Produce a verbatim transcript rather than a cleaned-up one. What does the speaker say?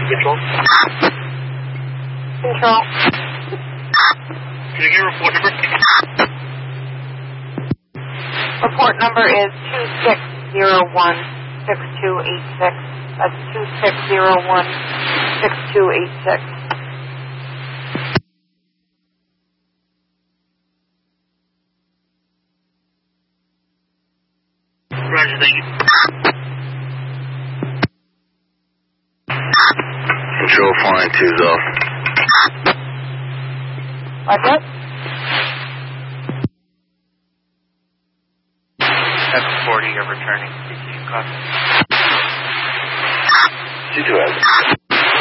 Control. Control. Can you give a report number? Report number is two six zero one six two eight six. That's two six zero one six two eight six. Roger, thank you. Control flying two's off. What's that? seven forty, you're returning. C two copy. C two has.